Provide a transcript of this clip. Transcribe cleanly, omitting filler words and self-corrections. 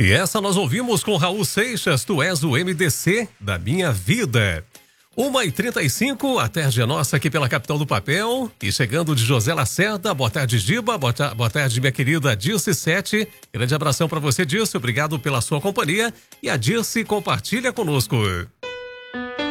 E essa nós ouvimos com Raul Seixas, Tu És o MDC da Minha Vida. 1h35, a tarde é nossa aqui pela capital do papel. E chegando de José Lacerda, boa tarde, Giba, boa tarde, minha querida Dirce Sete. Grande abração para você, Dirce, obrigado pela sua companhia. E a Dirce compartilha conosco.